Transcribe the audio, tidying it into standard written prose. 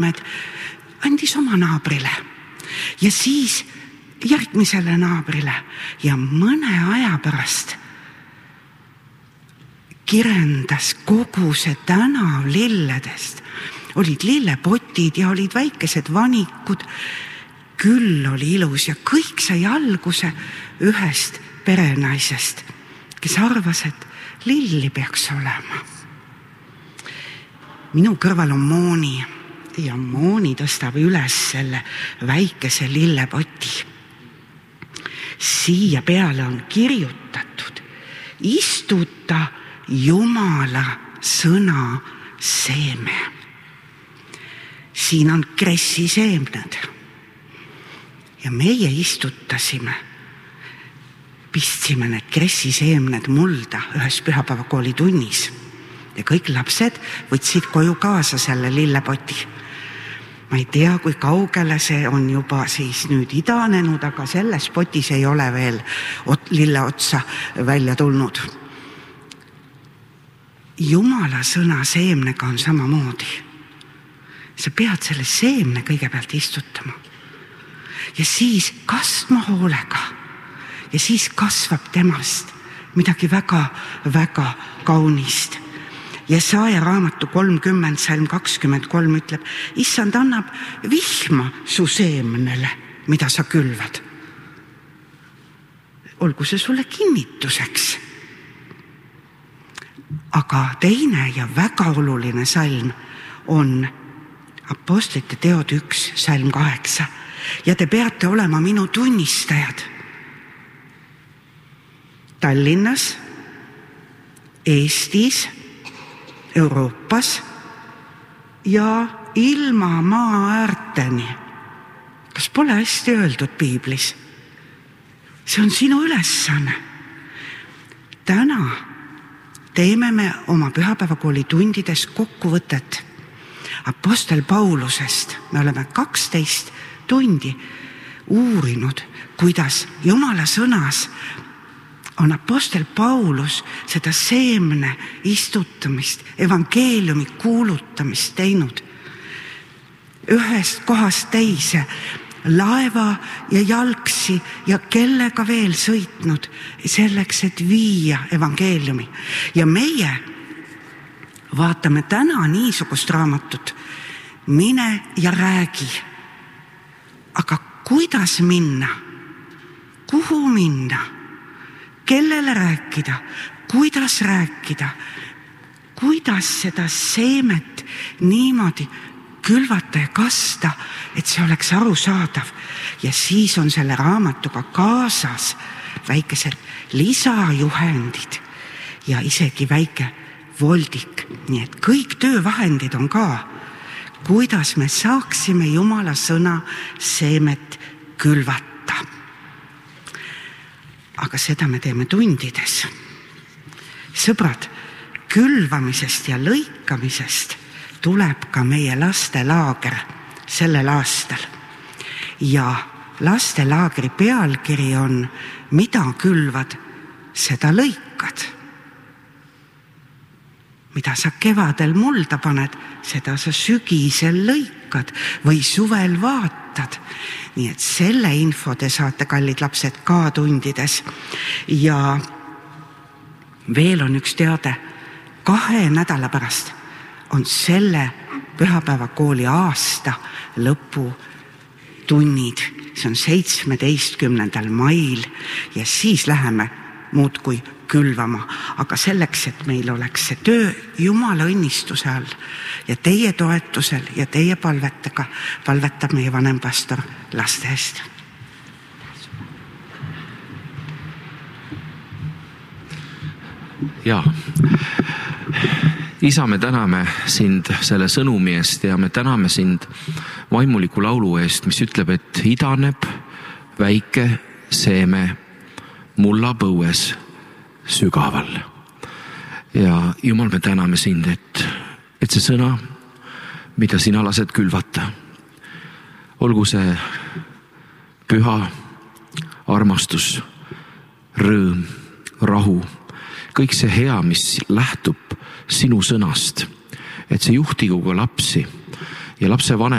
andis oma naabrile ja siis järgmisele naabrile ja mõne aja pärast kirendas kogu see tänav lilledest. Olid lillepotid ja olid väikesed vanikud. Küll oli ilus ja kõik sai alguse ühest perenaisest, kes arvas, et lilli peaks olema. Minu kõrval on Mooni ja Mooni tõstab üles selle väikese lillepoti. Siia peale on kirjutatud: istuta Jumala sõna seeme. Siin on kressiseemned ja meie istutasime, pistsime need kressiseemned mulda ühes pühapäevakooli tunnis ja kõik lapsed võtsid koju kaasa selle lillepoti. Ma ei tea, kui kaugele see on juba siis nüüd idanenud, aga selles potis ei ole veel lille otsa välja tulnud. Jumala sõna seemnega on samamoodi. Sa pead selle seemne kõigepealt istutama ja siis kastma hoolega ja siis kasvab temast midagi väga, väga kaunist. Jesaja raamatu 30, salm 23 ütleb: Issand annab vihma su seemnele, mida sa külvad. Olgu see sulle kinnituseks. Aga teine ja väga oluline salm on Apostlite teod 1, salm 8. Ja te peate olema minu tunnistajad Tallinnas, Eestis, Euroopas ja ilma maa äärteni. Kas pole hästi öeldud piiblis? See on sinu ülesanne. Täna teeme me oma pühapäevakooli tundides kokkuvõtet Apostel Paulusest. Me oleme 12 tundi uurinud, kuidas Jumala sõnas on Apostel Paulus seda seemne istutamist, evangeeliumi kuulutamist teinud. Ühest kohast teise, laeva ja jalgsi ja kellega veel sõitnud selleks, et viia evangeeliumi. Ja meie vaatame täna niisugust raamatut: Mine ja räägi. Aga kuidas minna? Kuhu minna? Kellele rääkida? Kuidas rääkida? Kuidas seda seemet niimoodi külvata ja kasta, et see oleks arusaadav? Ja siis on selle raamatuga kaasas väikesed lisajuhendid ja isegi väike voldik. Nii et kõik töövahendid on ka, kuidas me saaksime Jumala sõna seemet külvata. Aga seda me teeme tundides. Sõbrad, külvamisest ja lõikamisest tuleb ka meie lastelaager sellel aastal. Ja lastelaagri pealkiri on: mida külvad, seda lõikad. Mida sa kevadel mulda paned, seda sa sügisel lõikad või suvel vaatad. Nii et selle info te saate, kallid lapsed, ka tundides. Ja veel on üks teade: 2 nädala pärast on selle pühapäevakooli aasta lõpu tunnid. See on 17. mail ja siis läheme muudkui külvama. Aga selleks, et meil oleks see töö Jumala õnnistuse all ja teie toetusel ja teie palvetega, palvetab meie vanempastor laste eest. Ja, Isa, me täname sind selle sõnumi eest ja me täname sind vaimuliku laulu eest, mis ütleb, et idaneb väike seeme mullapõues sügaval. Ja Jumal, me täname sind, et see sõna, mida sina lased külvata, olgu see püha armastus, rõõm, rahu, kõik see hea, mis lähtub sinu sõnast, et see juhtigu ka lapsi ja lapsevanem